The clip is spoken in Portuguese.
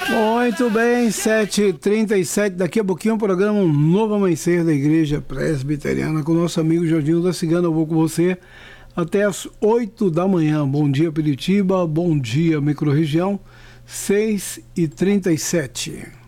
Muito bem, 7h37. Daqui a pouquinho o programa Um Novo Amanhecer da Igreja Presbiteriana com o nosso amigo Jorginho da Cigana. Eu vou com você até as 8 da manhã. Bom dia, Piritiba. Bom dia, microrregião. 6h37.